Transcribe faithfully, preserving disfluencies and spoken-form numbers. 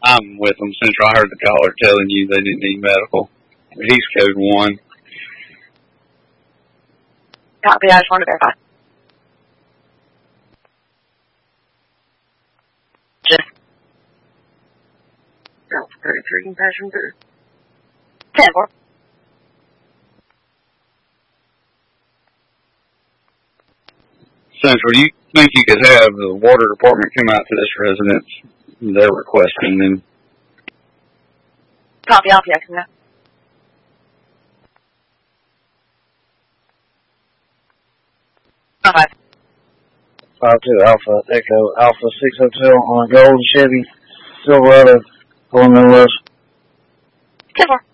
I'm with them, Central. I heard the caller telling you they didn't need medical. He's code one. Copy, I just wanted to verify. Just. Alpha thirty-three, compassion through. ten four. Central, do you think you could have the water department come out to this residence? They're requesting them. Copy, Alpha, yes, no. Five. Five two Alpha Echo Alpha six hotel on a gold Chevy Silverado going to West. ten four.